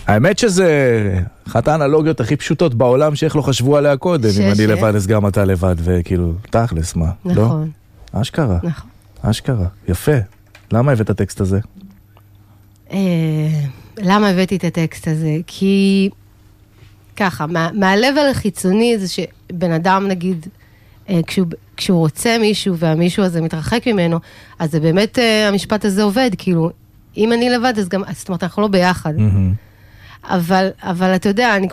האמת שזה אחת האנלוגיות הכי פשוטות בעולם שאיך לא חשבו עליה קודם, אם אני לבד אז גם אתה לבד, וכאילו, תכלס, מה? נכון. לא? אשכרה. נכון. אשכרה, יפה. למה הבאת את הטקסט הזה? למה הבאתי את הטקסט הזה? כי ככה, מהלב על החיצוני זה שבן אדם נגיד, כשהוא רוצה מישהו והמישהו הזה מתרחק ממנו, אז זה באמת המשפט הזה עובד, כאילו, אם אני לבד אז גם, זאת אומרת, אנחנו לא ביחד. אבל אתה יודע, אני